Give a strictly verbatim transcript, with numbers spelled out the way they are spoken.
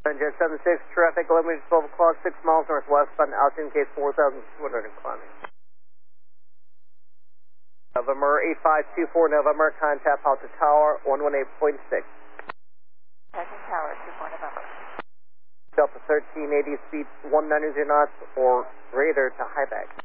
Jet seven six, traffic limit twelve o'clock, six miles northwestbound, altitude gate four thousand two hundred and climbing. November eight five two four, November, contact Alta Tower, one one eight point six. Alta Tower, two four November. Delta thirteen eighty, speed one ninety knots or greater to high back.